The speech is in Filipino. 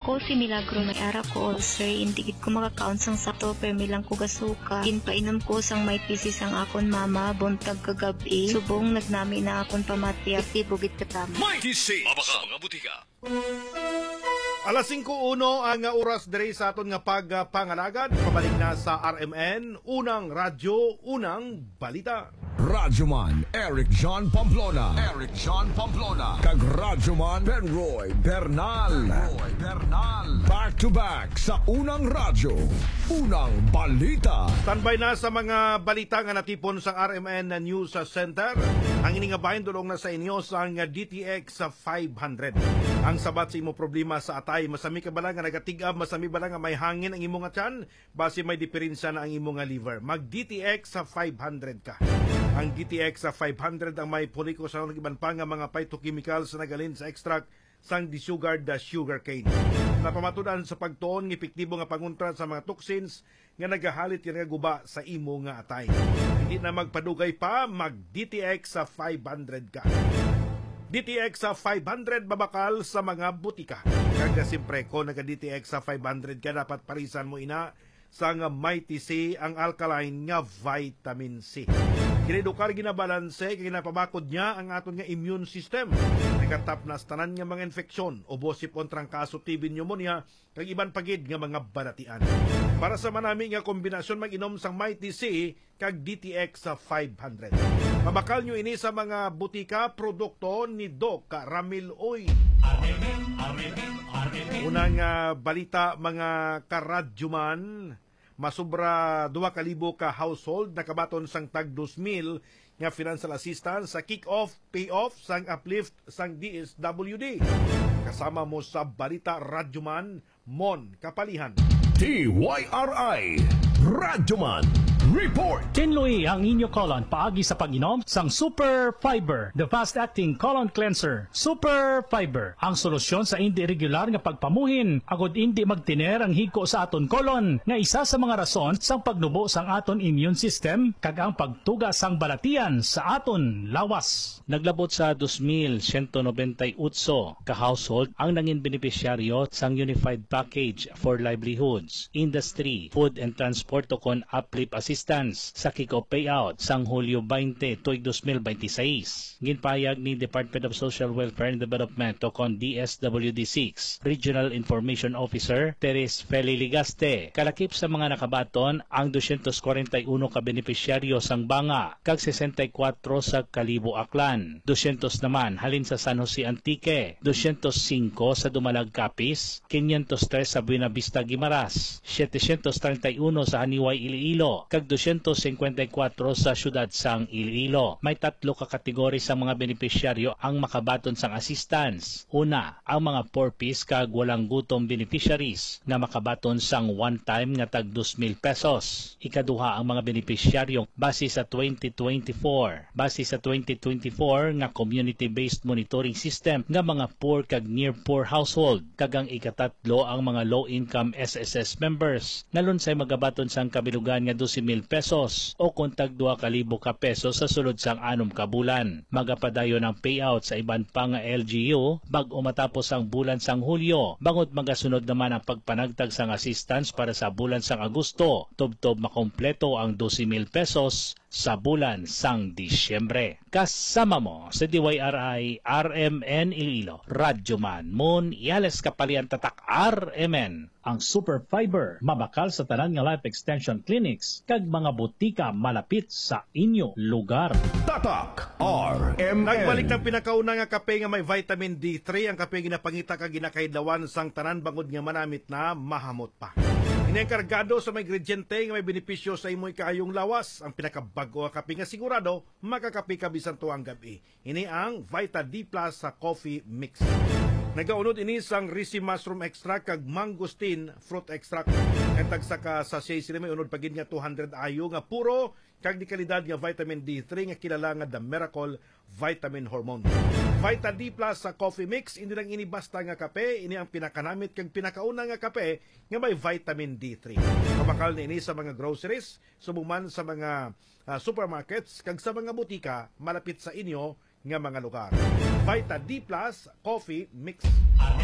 Ako si Milagro may ara ko ulcer, hindi gid ko makakaon sang sakto permi lang ko gasuka. Ginpainom ko sang may pisi sang akon mama buntag kagabi. Subong nagnami na akon pamatya ti bugit katama. May kisi mabaka mga butika. Alas 5:01 ang oras diri sa aton nga pagpangalagad. Pabalik na sa RMN, unang radyo, unang balita. Radyoman Eric John Pamplona. Kag Radyoman Penroy Bernal. Back to back sa unang radyo, unang balita. Standby na sa mga balita nga natipon sa RMN News Center. Ang iningabahin dulong na sa inyo sa DTX 500. Ang sabat sa imo problema sa atay, masami ka bala nga nagatigab, masami bala nga may hangin ang imo nga tiyan, base may diferensya na ang imo nga liver. Mag DTX 500 ka. Ang DTX 500 ang may puliko sa iban pa nga mga phytochemicals na nagalin sa extract sang disugared sugarcane. Napamatudan sa pagtuon ng epektibo nga panguntra sa mga toxins nga nagahalit nga guba sa imo nga atay. Hindi na magpadugay pa, mag DTX 500 ka. DTX 500 babakal sa mga butika. Kaya siyempre ko naga DTX 500 ka, dapat parisan mo ina sa nga Mighty C ang alkaline nga vitamin C. Kinidukar ginabalanse, kinapabakod niya ang aton nga immune system. Nagatap na tanan nga mga infeksyon, obosipon trangkaso, TB, pneumonia, kag iban pagid nga mga balatian. Para sa manami nga kombinasyon, mag-inom sang Mighty C kag DTX 500. Mabakal nyo ini sa mga butika, produkto ni Doc Ramil Oy. Unang balita mga karadyoman, masubra 2,000 ka household nakabaton sang tag 2,000 nga financial assistance sa kick-off, pay-off sang uplift sang DSWD. Kasama mo sa balita Radyoman Mon Kapalihan. TYRI Radyoman Report. Tinloy ang inyo colon paagi sa pag-inom sang Super Fiber, the fast-acting colon cleanser. Super Fiber, ang solusyon sa hindi regular nga pagpamuhin, agod hindi magtiner ang hiko sa aton colon, nga isa sa mga rason sang pagnubo sang aton immune system, kag ang pagtuga sang balatian sa aton lawas. Naglabot sa 2,198 ka household ang nangin benepisyaryo sang Unified Package for Livelihoods, Industry, Food and Transport kon uplift assistance sa kick-off payout sang Hulyo 20, tuig 2026. Ginpayag ni Department of Social Welfare and Development o kon DSWD6 Regional Information Officer Teres Feli Ligaste. Kalakip sa mga nakabaton ang 241 ka benepisyaryo sang Banga kag 64 sa Kalibo Aklan. 200 naman halin sa San Jose Antique, 205 sa Dumalag Capiz, 503 sa Buena Vista Guimaras, 731 sa Haniway Iloilo, kag 254 sa syudad sang Iloilo. May 3 ka kategorya sa mga benepisyaryo ang makabaton sang assistance. Una, ang mga 4-piece kag walang gutom beneficiaries na makabaton sang one-time nga tag 2,000 pesos. Ikaduha, ang mga benepisyaryo base sa 2024 nga community-based monitoring system nga mga poor kag near poor household. Kag ang ikatatlo, ang mga low-income SSS members na lunsay magabaton sang kabilugan nga 12,000 pesos o kontag 2,000 ka pesos sa sulod sang 6 ka bulan. Magapadayon ang payout sa iban pa nga LGU bag-o matapos ang bulan sang Hulyo. Bangod magasunod naman ang pagpanagtag sang assistance para sa bulan sang Agosto. Tubtob makompleto ang 12,000 pesos sa bulan sang Disyembre. Kasama mo sa DYRI RMN Iloilo, Radyoman Mon Iales Kapalian Tatak RMN. Ang Super Fiber mabakal sa tanan nga life extension clinics kag mga butika malapit sa inyo lugar. Tatak RMN. Nagbalik ng pinakauna nga kape nga may vitamin D3, ang kape ginapangita kag ginakailawan sang tanan bangod nga manamit na mahamot pa. Ini ang kargado sa may ingrediente nga may benepisyo sa imoy kaayong lawas. Ang pinakabago nga kape nga sigurado makakape ka bisan tuwang gabi. Ini ang Vita D Plus sa coffee mix. Nagaunod ini sang risi mushroom extract kag mangosteen fruit extract. Katag sa ka sachet sila may unod pagid nga 200 ayo nga puro kag di kalidad nga vitamin D3 nga kilala nga the miracle vitamin hormone. Vita D Plus sa coffee mix, hindi lang ini basta nga kape, ini ang pinakanamit kag pinakauna nga kape nga may vitamin D3. Mabakal na ini sa mga groceries, subuman sa mga supermarkets kag sa mga butika malapit sa inyo nga mga lugar. Vita D Plus Coffee Mix.